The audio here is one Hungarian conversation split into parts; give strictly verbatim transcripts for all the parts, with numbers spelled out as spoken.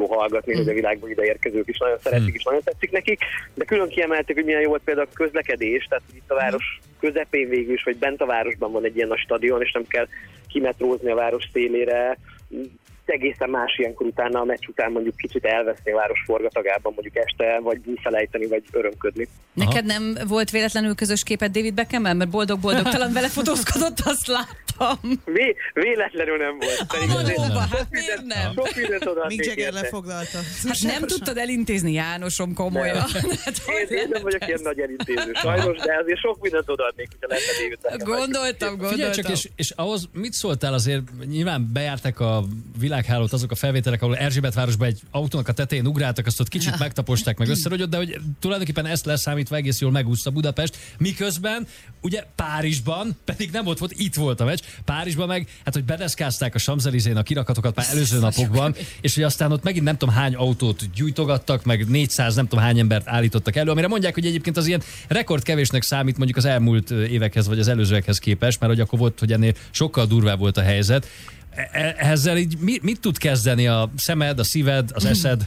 hallgatni, hogy a világban ideérkezők is nagyon szeretik, és nagyon tetszik nekik, de külön kiemelték, hogy milyen jó volt például a közlekedés, tehát itt a város közepén végül is, vagy bent a városban van egy ilyen nagy stadion, és nem kell kimetrózni a város szélére. Egészen más ilyenkor utána a meccs után mondjuk kicsit elveszni a város forgatagában, mondjuk este, vagy búfelejteni, vagy örömködni. Neked nem volt véletlenül közös képed David Beckham-mel, mert boldog-boldogtalan vele fotózkodott, azt láttam. Vé- véletlenül nem volt. Amadóba, hát miért nem? Sok mindent odaadnék. Mick Jagger lefoglalta. Hát nem tudtad elintézni, Jánosom, komolyan. Hát, Én, én nem vagyok ilyen nagy elintéző, sajnos, de azért sok mindent odaadnék, hogyha lenne David Beckham. Gondoltam, gondoltam. Figyelj csak, és, és ahhoz mit szóltál azért, nyilván bejártak a világhálót azok a felvételek, ahol Erzsébetvárosban egy autónak a tetején ugráltak, azt ott kicsit megtaposták, meg összerogyott, de hogy tulajdonképpen ezt leszámítva egész jól megúszta Budapest, miközben ugye Párizsban, pedig nem ott volt, itt volt a meccs, Párizsban meg, hát hogy bedeszkázták a Champs-Élysén a kirakatokat már előző napokban, és hogy aztán ott megint nem tudom hány autót gyújtogattak, meg négyszáz nem tudom hány embert állítottak elő, amire mondják, hogy egyébként az ilyen rekordkevésnek számít mondjuk az elmúlt évekhez, vagy az előzőekhez képest, mert hogy akkor volt, hogy ennél sokkal durvább volt a helyzet. Ezzel így mit, mit tud kezdeni a szemed, a szíved, az eszed?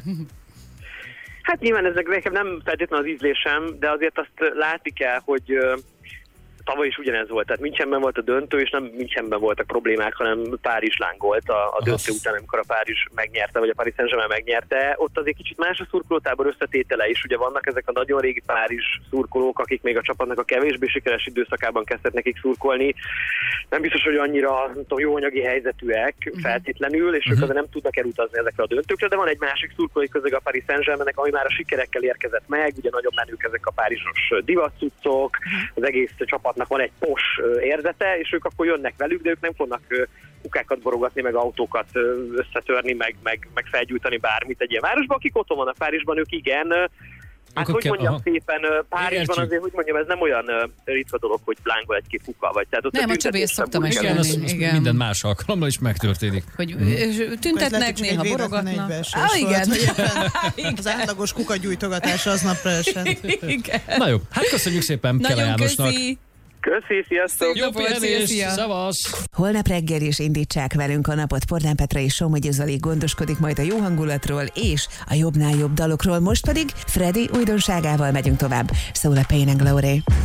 Hát nyilván ezek nekem nem feltétlenül az ízlésem, de azért azt látni kell, hogy tavaly is ugyanez volt, tehát Münchenben volt a döntő, és nem Münchenben voltak problémák, hanem Párizs lángolt a, a döntő után, amikor a Párizs megnyerte, vagy a Paris Saint-Germain megnyerte. Ott azért kicsit más a szurkolótábor összetétele is. Ugye vannak ezek a nagyon régi Párizs szurkolók, akik még a csapatnak a kevésbé sikeres időszakában kezdtek nekik szurkolni. Nem biztos, hogy annyira nem tudom, jó anyagi helyzetűek feltétlenül, és uh-huh. ők azért nem tudnak elutazni ezekre a döntőkre, de van egy másik szurkolói közeg a Paris Saint-Germainnek, ami már a sikerekkel érkezett meg, ugye nagyon menők ezek a párizsos divatcuccok, az egész csapatnak van egy pos érzete, és ők akkor jönnek velük, de ők nem fognak kukákat borogatni, meg autókat összetörni, meg, meg, meg felgyújtani bármit egy ilyen városban. Akik otthon vannak Párizsban, ők igen. Hát Akkor hogy kell, mondjam aha. szépen, Párizsban Értjük. azért, hogy mondjam, ez nem olyan ritka dolog, hogy lángol egy-két kuka, vagy tehát ott Nem, a Csabi, ezt szoktam Igen, mesélni. az, az Igen. minden más alkalommal is megtörténik. Hogy tüntetnek, néha borogatnak. Ah, igen. igen. Az átlagos kukagyújtogatás aznapra esett. Igen. Na jó, hát köszönjük szépen Kele Nagyon Jánosnak. köszi. Köszi, sziasztok! Jó Szia, pihenést, szia. szavasz! Holnap reggel is indítsák velünk a napot. Pordán Petra és Somogyi Zoli gondoskodik majd a jó hangulatról és a jobbnál jobb dalokról. Most pedig Freddy újdonságával megyünk tovább. Szól a Pain and Glory.